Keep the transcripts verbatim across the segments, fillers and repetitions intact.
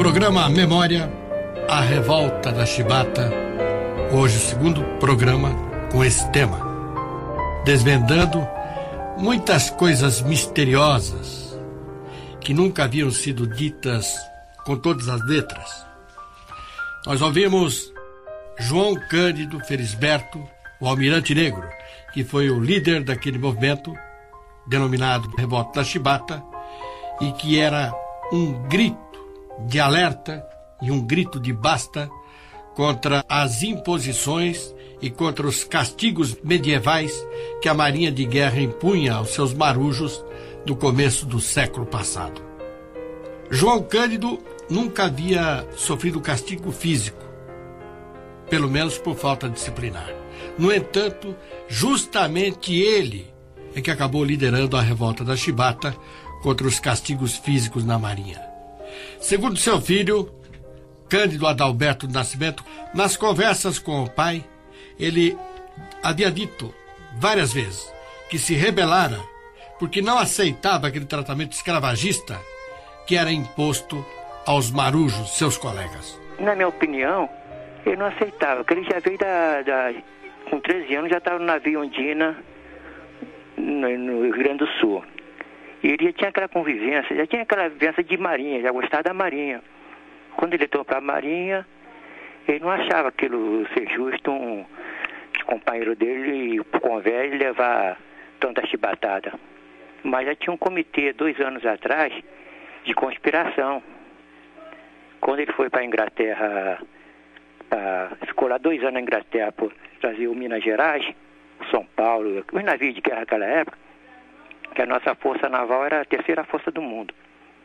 Programa Memória, a Revolta da Chibata. Hoje o segundo programa com esse tema, desvendando muitas coisas misteriosas que nunca haviam sido ditas com todas as letras. Nós ouvimos João Cândido Felisberto, o Almirante Negro, que foi o líder daquele movimento denominado Revolta da Chibata, e que era um grito de alerta e um grito de basta contra as imposições e contra os castigos medievais que a Marinha de Guerra impunha aos seus marujos no começo do século passado. João Cândido nunca havia sofrido castigo físico, pelo menos por falta disciplinar. No entanto, justamente ele é que acabou liderando a revolta da Chibata contra os castigos físicos na Marinha. Segundo seu filho, Cândido Adalberto do Nascimento, nas conversas com o pai, ele havia dito várias vezes que se rebelara porque não aceitava aquele tratamento escravagista que era imposto aos marujos, seus colegas. Na minha opinião, ele não aceitava, porque ele já veio da... da com treze anos já estava no navio Ondina, no, no Rio Grande do Sul. E ele já tinha aquela convivência, já tinha aquela vivência de marinha, já gostava da marinha. Quando ele entrou para a marinha, ele não achava aquilo ser justo um companheiro dele ir para o convés e levar tanta chibatada. Mas já tinha um comitê, dois anos atrás, de conspiração. Quando ele foi para a Inglaterra, pra, ficou lá dois anos na Inglaterra por trazer o Minas Gerais, o São Paulo, os navios de guerra naquela época, que a nossa força naval era a terceira força do mundo.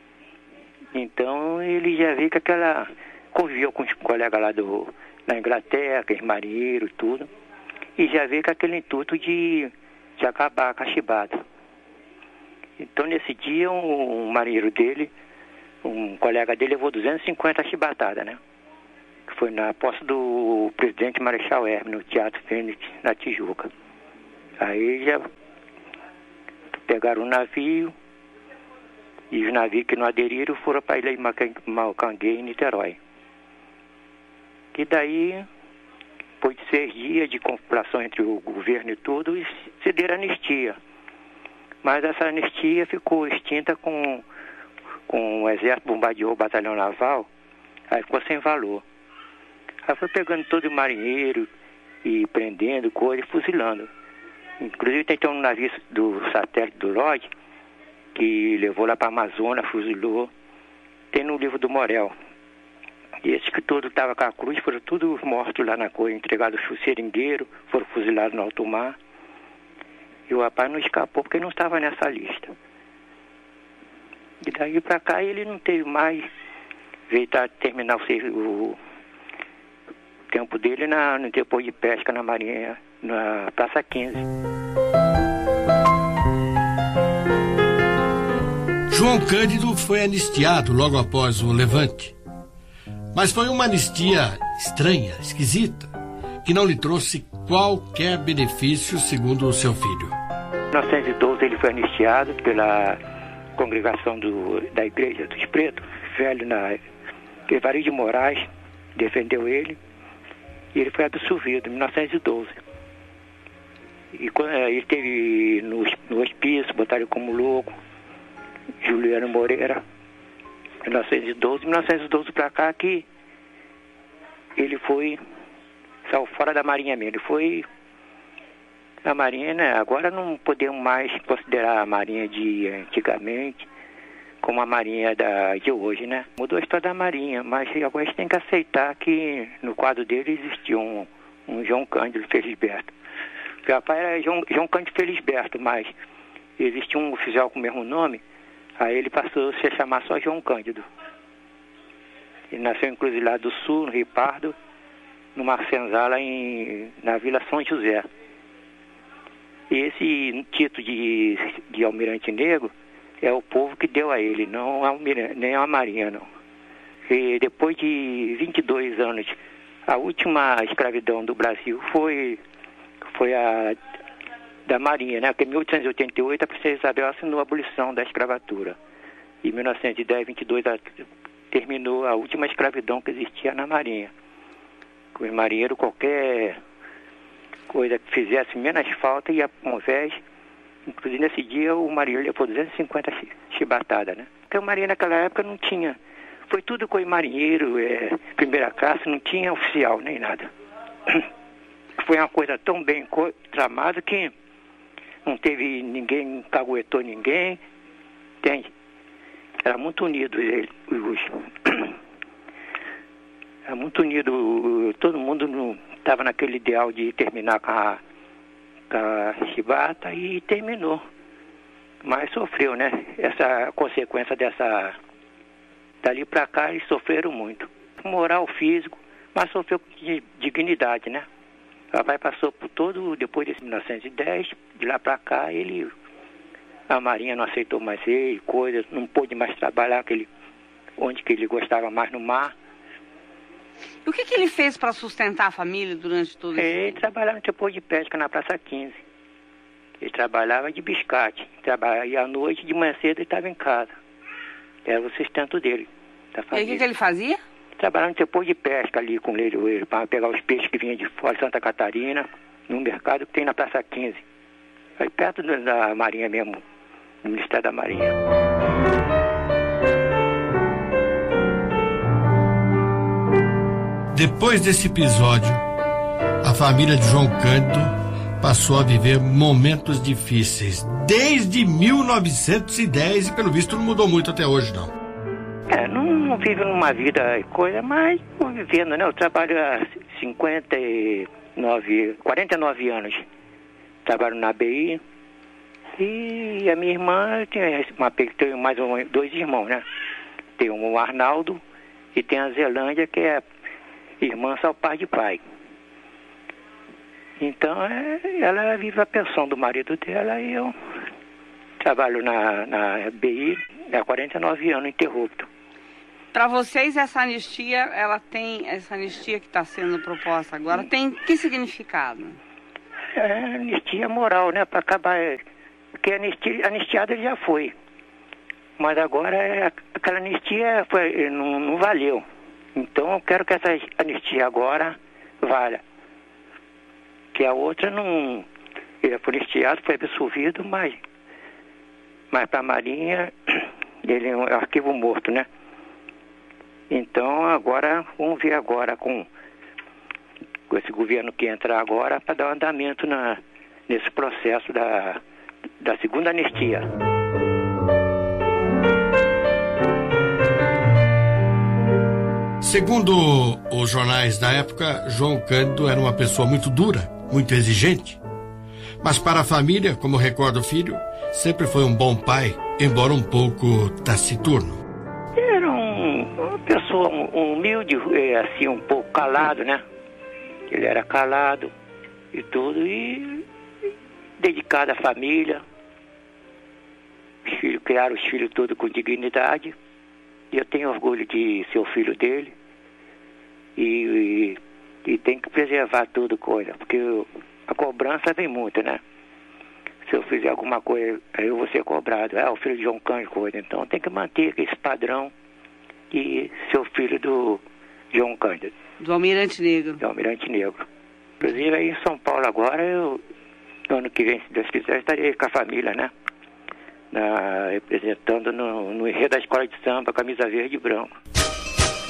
Então ele já viu que aquela... conviveu com os colegas lá do, na Inglaterra, aqueles marinheiros, tudo, e já veio com aquele intuito de, de acabar com a chibata. Então nesse dia um, um marinheiro dele, um colega dele, levou duzentas e cinquenta chibatadas, né? Que foi na posse do presidente Marechal Hermes, no Teatro Fênix, na Tijuca. Aí já pegaram um navio, e os navios que não aderiram foram para a ilha de Malcanguei, em Niterói. E daí, depois de seis dias de conflação entre o governo e tudo, se deram anistia. Mas essa anistia ficou extinta com, com o exército bombardeou o batalhão naval, aí ficou sem valor. Aí foi pegando todo o marinheiro e prendendo coisa e fuzilando. Inclusive tem um navio do satélite do Lloyd que levou lá para a Amazônia, fuzilou. Tem no livro do Morel. E esses que todos estavam com a cruz foram todos mortos lá na coisa, entregados ao seringueiro, foram fuzilados no alto mar. E o rapaz não escapou porque não estava nessa lista. E daí para cá ele não teve mais, veio a terminar o, o tempo dele na, no depois de pesca na Marinha, na Praça quinze. João Cândido foi anistiado logo após o levante. Mas foi uma anistia estranha, esquisita, que não lhe trouxe qualquer benefício, segundo o seu filho. Em mil novecentos e doze ele foi anistiado pela congregação do, da Igreja dos Pretos, velho na Evaristo de Moraes, defendeu ele, e ele foi absolvido em mil novecentos e doze. E quando ele esteve no, no hospício, botaram ele como louco, Juliano Moreira, em mil novecentos e doze, mil novecentos e doze para cá que ele foi, saiu fora da Marinha mesmo, ele foi a Marinha, né? Agora não podemos mais considerar a Marinha de antigamente como a Marinha da, de hoje, né? Mudou a história da Marinha, mas agora a gente tem que aceitar que no quadro dele existiu um, um João Cândido Felisberto. O rapaz era João, João Cândido Felisberto, mas existia um oficial com o mesmo nome, aí ele passou a se chamar só João Cândido. Ele nasceu em Cruzilhado do Sul, no Rio Pardo, numa senzala em, na Vila São José. E esse título de, de Almirante Negro é o povo que deu a ele, não a almirante, nem a Marinha, não. E depois de vinte e dois anos, a última escravidão do Brasil foi, foi a da Marinha, né? Porque em mil oitocentos e oitenta e oito a princesa Isabel assinou a abolição da escravatura. Em mil novecentos e dez, vinte e dois, terminou a última escravidão que existia na Marinha. Os marinheiros, qualquer coisa que fizesse menos falta, ia para um vez. Inclusive, nesse dia, o marinheiro levou duzentas e cinquenta chibatadas, né? Porque o marinheiro naquela época não tinha... Foi tudo com o marinheiro, é, primeira classe, não tinha oficial, nem nada. Foi uma coisa tão bem tramada que não teve ninguém, caguetou ninguém, entende? Era muito unido ele, os... Era muito unido, todo mundo estava naquele ideal de terminar com a, com a chibata e terminou. Mas sofreu, né? Essa consequência dessa... Dali para cá eles sofreram muito. Moral, físico, mas sofreu de dignidade, né? O papai passou por todo, depois de mil novecentos e dez, de lá para cá ele... A Marinha não aceitou mais ele, coisas, não pôde mais trabalhar aquele, onde que ele gostava mais no mar. E o que, que ele fez para sustentar a família durante todo esse tempo? Ele trabalhava no depois de pesca na Praça quinze. Ele trabalhava de biscate. Trabalhava, e à noite, de manhã cedo, ele estava em casa. Era o sustento dele, da família. E o que, que ele fazia? Trabalhava no depois de pesca ali com ele, para pegar os peixes que vinham de fora de Santa Catarina, no mercado que tem na Praça quinze. Aí perto da Marinha mesmo, no Ministério da Marinha. Depois desse episódio, a família de João Cândido passou a viver momentos difíceis desde mil novecentos e dez e pelo visto não mudou muito até hoje, não. É, não, não vive numa vida coisa, mas estou vivendo, né? Eu trabalho há cinquenta e nove, quarenta e nove anos. Trabalho na B I e a minha irmã tem, uma, tem mais um, dois irmãos, né? Tem o Arnaldo e tem a Zelândia, que é irmã só pai de pai. Então, é, ela vive a pensão do marido dela e eu trabalho na, na B I há quarenta e nove anos, interrupto. Para vocês, essa anistia, ela tem, essa anistia que está sendo proposta agora, tem que significado? É anistia moral, né? Para acabar, porque anistia, anistiada ele já foi. Mas agora, é, aquela anistia foi, não, não valeu. Então, eu quero que essa anistia agora valha. Que a outra não... Ele foi anistiado, foi absolvido, mas... Mas para a Marinha, ele é um arquivo morto, né? Então, agora, vamos ver agora com, com esse governo que entra agora para dar um andamento na, nesse processo da, da segunda anistia. Segundo os jornais da época, João Cândido era uma pessoa muito dura, muito exigente. Mas para a família, como recorda o filho, sempre foi um bom pai, embora um pouco taciturno. Era um, uma pessoa humilde, assim, um pouco calado, né? Ele era calado e tudo, e dedicado à família. Os filhos criaram os filhos todos com dignidade. E eu tenho orgulho de ser o filho dele. E, e, e tem que preservar tudo, coisa, porque a cobrança vem muito, né? Se eu fizer alguma coisa, eu vou ser cobrado. É o filho de João Cândido, coisa. Então tem que manter esse padrão e ser o filho do João Cândido. Do Almirante Negro. Do Almirante Negro. Inclusive aí em São Paulo agora, eu, no ano que vem, se Deus quiser, estarei com a família, né? Na, representando no, no enredo da escola de samba, camisa verde e branco.